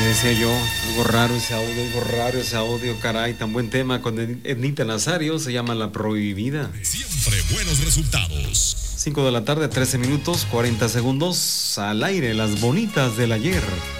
decía yo, algo raro ese audio, caray, tan buen tema con Ednita Nazario, se llama La Prohibida. Siempre buenos resultados. 5 de la tarde, 13 minutos, 40 segundos, al aire, las bonitas del ayer.